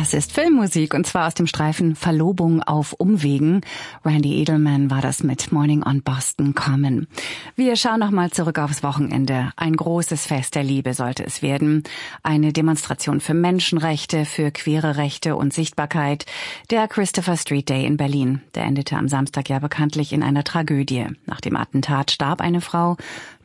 Das ist Filmmusik und zwar aus dem Streifen Verlobung auf Umwegen. Randy Edelman war das mit Morning on Boston Common. Wir schauen nochmal zurück aufs Wochenende. Ein großes Fest der Liebe sollte es werden. Eine Demonstration für Menschenrechte, für queere Rechte und Sichtbarkeit. Der Christopher Street Day in Berlin. Der endete am Samstag ja bekanntlich in einer Tragödie. Nach dem Attentat starb eine Frau.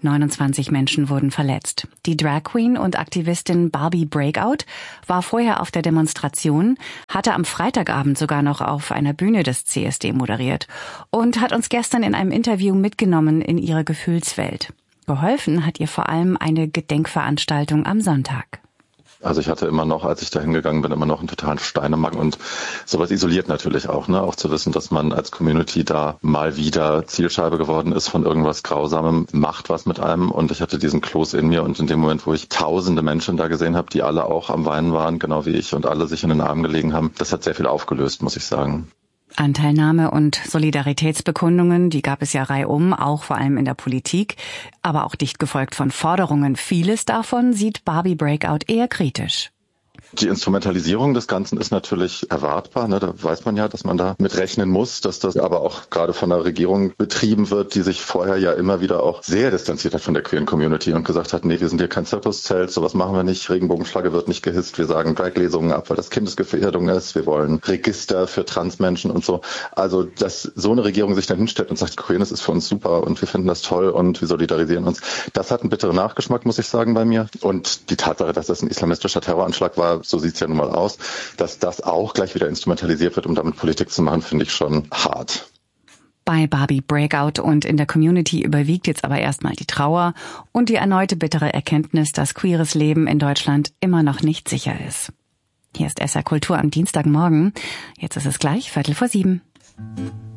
29 Menschen wurden verletzt. Die Drag Queen und Aktivistin Barbie Breakout war vorher auf der Demonstration, hatte am Freitagabend sogar noch auf einer Bühne des CSD moderiert und hat uns gestern in einem Interview mitgenommen in ihre Gefühlswelt. Geholfen hat ihr vor allem eine Gedenkveranstaltung am Sonntag. Also ich hatte immer noch, als ich da hingegangen bin, immer noch einen totalen Stein im Magen und sowas isoliert natürlich auch, ne? Auch zu wissen, dass man als Community da mal wieder Zielscheibe geworden ist von irgendwas Grausamem, macht was mit einem und ich hatte diesen Kloß in mir und in dem Moment, wo ich tausende Menschen da gesehen habe, die alle auch am Weinen waren, genau wie ich und alle sich in den Armen gelegen haben, das hat sehr viel aufgelöst, muss ich sagen. Anteilnahme und Solidaritätsbekundungen, die gab es ja reihum, auch vor allem in der Politik, aber auch dicht gefolgt von Forderungen. Vieles davon sieht Barbie Breakout eher kritisch. Die Instrumentalisierung des Ganzen ist natürlich erwartbar, ne? Da weiß man ja, dass man da mit rechnen muss, dass das aber auch gerade von der Regierung betrieben wird, die sich vorher ja immer wieder auch sehr distanziert hat von der queeren Community und gesagt hat, nee, wir sind hier kein Zirkuszelt, sowas machen wir nicht, Regenbogenflagge wird nicht gehisst, wir sagen Drag-Lesungen ab, weil das Kindesgefährdung ist, wir wollen Register für Transmenschen und so. Also, dass so eine Regierung sich dann hinstellt und sagt, Queerness ist für uns super und wir finden das toll und wir solidarisieren uns, das hat einen bitteren Nachgeschmack, muss ich sagen, bei mir. Und die Tatsache, dass das ein islamistischer Terroranschlag war, so sieht's ja nun mal aus, dass das auch gleich wieder instrumentalisiert wird, um damit Politik zu machen, finde ich schon hart. Bei Barbie Breakout und in der Community überwiegt jetzt aber erstmal die Trauer und die erneute bittere Erkenntnis, dass queeres Leben in Deutschland immer noch nicht sicher ist. Hier ist SR Kultur am Dienstagmorgen. Jetzt ist es gleich 6:45.